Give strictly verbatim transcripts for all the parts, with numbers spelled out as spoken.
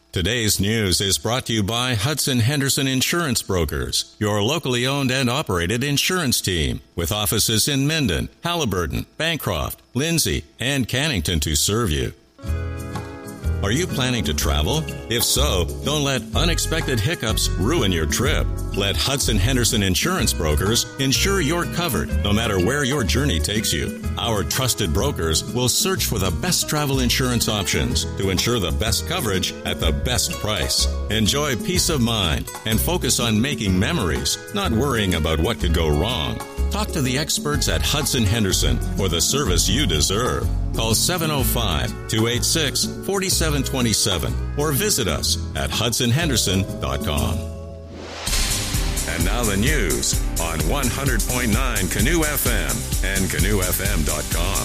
Today's news is brought to you by Hudson Henderson Insurance Brokers, your locally owned and operated insurance team, with offices in Minden, Halliburton, Bancroft, Lindsay, and Cannington to serve you. Are you planning to travel? If so, don't let unexpected hiccups ruin your trip. Let Hudson Henderson Insurance Brokers ensure you're covered no matter where your journey takes you. Our trusted brokers will search for the best travel insurance options to ensure the best coverage at the best price. Enjoy peace of mind and focus on making memories, not worrying about what could go wrong. Talk to the experts at Hudson Henderson for the service you deserve. Call seven oh five, two eight six, four seven two seven or visit us at hudson henderson dot com. And now the news on one hundred point nine Canoe F M and canoe f m dot com.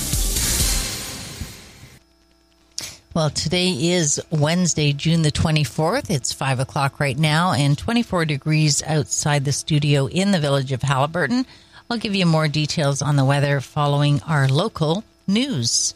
Well, today is Wednesday, June the twenty-fourth. It's five o'clock right now and twenty-four degrees outside the studio in the village of Halliburton. I'll give you more details on the weather following our local news.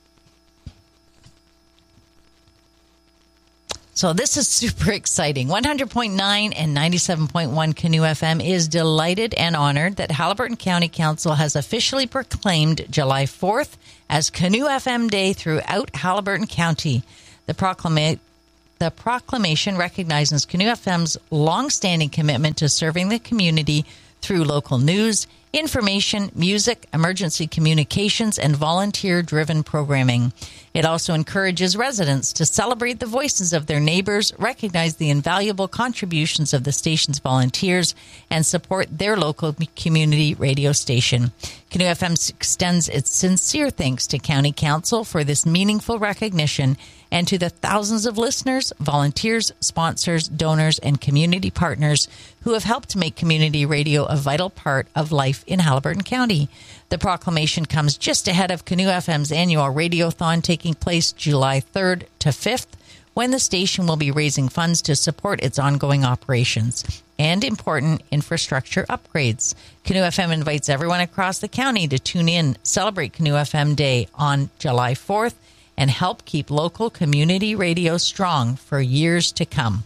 So this is super exciting. one hundred point nine and ninety-seven point one Canoe F M is delighted and honored that Halliburton County Council has officially proclaimed July fourth as Canoe F M Day throughout Halliburton County. The proclama- the proclamation recognizes Canoe F M's long-standing commitment to serving the community through local news, information, music, emergency communications, and volunteer-driven programming. It also encourages residents to celebrate the voices of their neighbors, recognize the invaluable contributions of the station's volunteers, and support their local community radio station. Canoe F M extends its sincere thanks to County Council for this meaningful recognition and to the thousands of listeners, volunteers, sponsors, donors, and community partners who have helped make community radio a vital part of life in Halliburton County. The proclamation comes just ahead of Canoe F M's annual Radiothon taking place July third to fifth, when the station will be raising funds to support its ongoing operations and important infrastructure upgrades. Canoe F M invites everyone across the county to tune in, celebrate Canoe F M Day on July fourth, and help keep local community radio strong for years to come.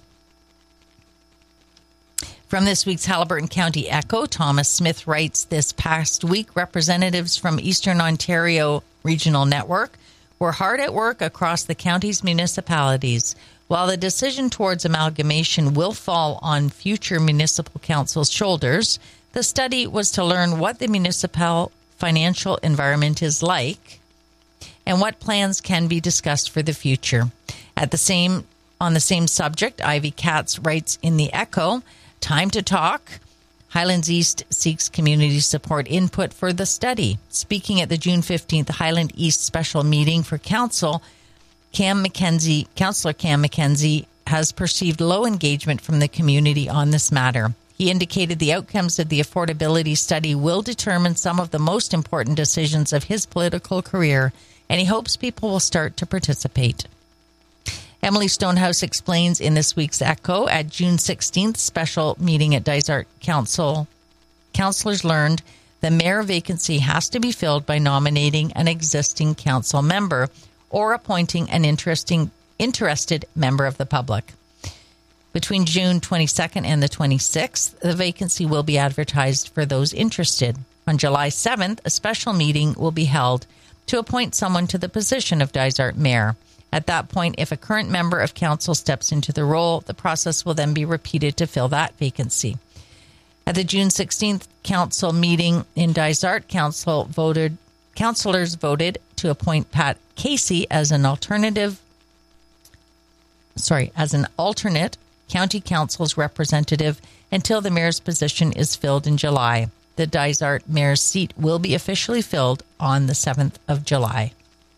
From this week's Halliburton County Echo, Thomas Smith writes, this past week, representatives from Eastern Ontario Regional Network were hard at work across the county's municipalities. While the decision towards amalgamation will fall on future municipal councils' shoulders, the study was to learn what the municipal financial environment is like and what plans can be discussed for the future. At the same, on the same subject, Ivy Katz writes in the Echo, time to talk. Highlands East seeks community support input for the study. Speaking at the June fifteenth Highland East special meeting for council, Cam McKenzie, Councillor Cam McKenzie has perceived low engagement from the community on this matter. He indicated the outcomes of the affordability study will determine some of the most important decisions of his political career, and he hopes people will start to participate. Emily Stonehouse explains in this week's Echo at June sixteenth special meeting at Dysart Council, councillors learned the mayor vacancy has to be filled by nominating an existing council member or appointing an interesting, interested member of the public. Between June twenty-second and the twenty-sixth, the vacancy will be advertised for those interested. On July seventh, a special meeting will be held to appoint someone to the position of Dysart mayor. At that point, if a current member of council steps into the role, the process will then be repeated to fill that vacancy. At the June sixteenth council meeting in Dysart, council voted, councillors voted to appoint Pat Casey as an alternative, sorry, as an alternate county council's representative until the mayor's position is filled in July. The Dysart mayor's seat will be officially filled on the seventh of July.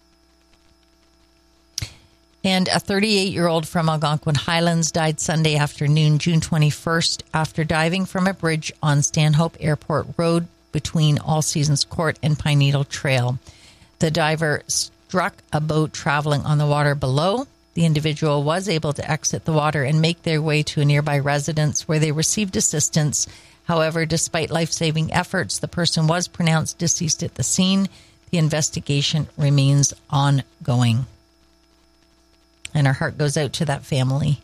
And a thirty-eight-year-old from Algonquin Highlands died Sunday afternoon, June twenty-first, after diving from a bridge on Stanhope Airport Road between All Seasons Court and Pine Needle Trail. The diver struck a boat traveling on the water below. The individual was able to exit the water and make their way to a nearby residence where they received assistance. However, despite life-saving efforts, the person was pronounced deceased at the scene. The investigation remains ongoing. and our heart goes out to that family.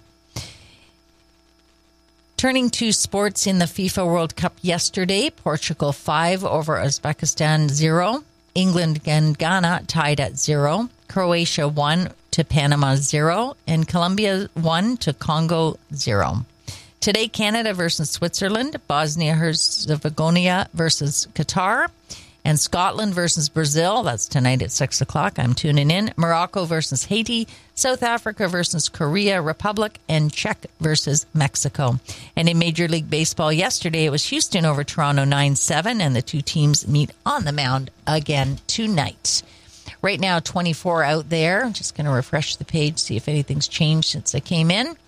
Turning to sports in the FIFA World Cup yesterday, Portugal five over Uzbekistan zero. England and Ghana tied at zero. Croatia one to Panama zero. And Colombia one to Congo zero. Today, Canada versus Switzerland, Bosnia-Herzegovina versus Qatar, and Scotland versus Brazil. That's tonight at six o'clock. I'm tuning in. Morocco versus Haiti, South Africa versus Korea Republic, and Czech versus Mexico. And in Major League Baseball yesterday, it was Houston over Toronto nine seven, and the two teams meet on the mound again tonight. Right now, twenty-four out there. I'm just going to refresh the page, see if anything's changed since I came in.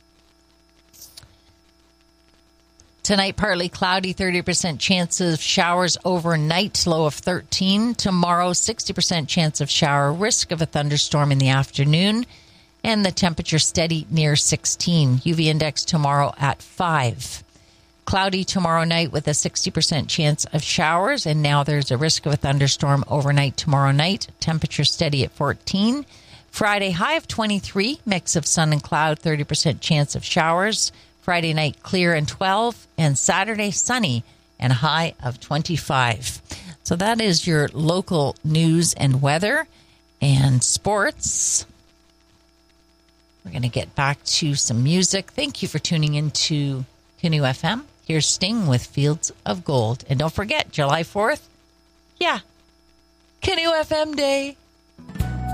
Tonight, partly cloudy, thirty percent chance of showers overnight, low of thirteen. Tomorrow, sixty percent chance of shower, risk of a thunderstorm in the afternoon. And the temperature steady near sixteen. U V index tomorrow at five. Cloudy tomorrow night with a sixty percent chance of showers. And now there's a risk of a thunderstorm overnight tomorrow night. Temperature steady at fourteen. Friday, high of twenty-three, mix of sun and cloud, thirty percent chance of showers. Friday night, clear and twelve, and Saturday, sunny and a high of twenty-five. So that is your local news and weather and sports. We're going to get back to some music. Thank you for tuning in to Canoe F M. Here's Sting with Fields of Gold. And don't forget, July fourth, yeah, Canoe F M Day.